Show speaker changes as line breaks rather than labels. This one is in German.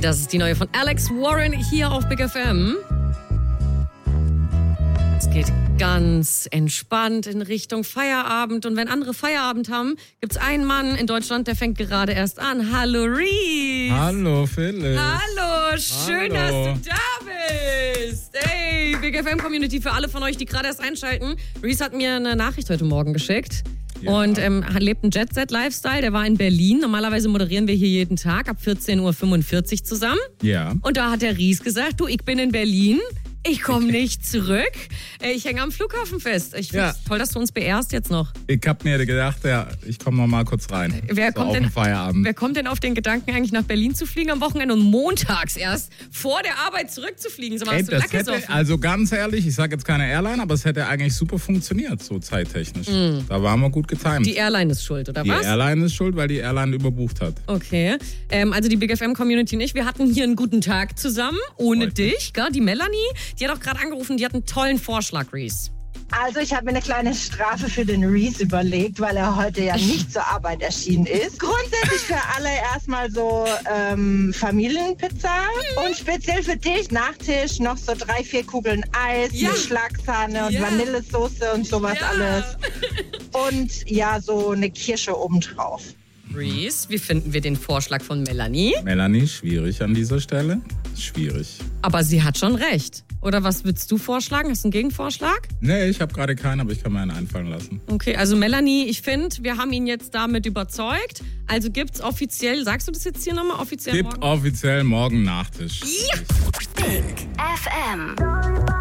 Das ist die neue von Alex Warren hier auf Big FM. Es geht ganz entspannt in Richtung Feierabend. Und wenn andere Feierabend haben, gibt es einen Mann in Deutschland, der fängt gerade erst an. Hallo, Reese.
Hallo, Philipp.
Hallo, schön, dass du da bist. Hey, Big FM Community, für alle von euch, die gerade erst einschalten. Reese hat mir eine Nachricht heute Morgen geschickt. Ja. Und lebt einen Jet-Set-Lifestyle. Der war in Berlin. Normalerweise moderieren wir hier jeden Tag ab 14.45 Uhr zusammen.
Ja.
Und da hat der Reese gesagt, du, ich bin in Berlin. Ich komme nicht zurück. Ich hänge am Flughafen fest. Ich finde es toll, dass du uns beehrst jetzt noch.
Ich habe mir gedacht, ich komme noch mal kurz rein.
Wer kommt denn auf den Gedanken, eigentlich nach Berlin zu fliegen am Wochenende und montags erst vor der Arbeit zurückzufliegen? Sag mal, hast du Lack gesoffen?
Also ganz ehrlich, ich sage jetzt keine Airline, aber es hätte eigentlich super funktioniert, so zeittechnisch. Da waren wir gut getimt.
Die Airline ist schuld, oder was?
Die Airline ist schuld, weil die Airline überbucht hat.
Okay. Also die Big FM Community und ich, wir hatten hier einen guten Tag zusammen, ohne dich. Gell? Die Melanie, die hat auch gerade angerufen, die hat einen tollen Vorschlag, Reese.
Also ich habe mir eine kleine Strafe für den Reese überlegt, weil er heute ja nicht zur Arbeit erschienen ist. Grundsätzlich für alle erstmal so Familienpizza und speziell für dich Nachtisch noch so 3-4 Kugeln Eis mit Schlagsahne und Vanillesoße und sowas alles. Und ja, so eine Kirsche obendrauf.
Reese, wie finden wir den Vorschlag von Melanie?
Melanie, schwierig an dieser Stelle. Schwierig.
Aber sie hat schon recht. Oder was würdest du vorschlagen? Hast du einen Gegenvorschlag?
Nee, ich habe gerade keinen, aber ich kann mir einen einfallen lassen.
Okay, also Melanie, ich finde, wir haben ihn jetzt damit überzeugt. Also gibt's offiziell, sagst du das jetzt hier nochmal offiziell?
Gibt offiziell morgen Nachtisch.
Ja.
Big FM.